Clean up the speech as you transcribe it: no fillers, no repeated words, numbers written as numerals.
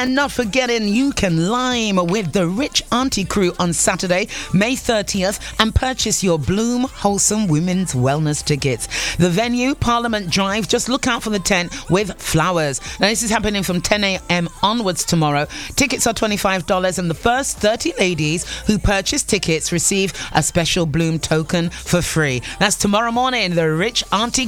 And not forgetting, you can lime with the Rich Auntie Crew on Saturday, May 30th, and purchase your Bloom Wholesome Women's Wellness tickets. The venue, Parliament Drive. Just look out for the tent with flowers. Now, this is happening from 10 a.m. onwards tomorrow. Tickets are $25, and the first 30 ladies who purchase tickets receive a special Bloom token for free. That's tomorrow morning, the Rich Auntie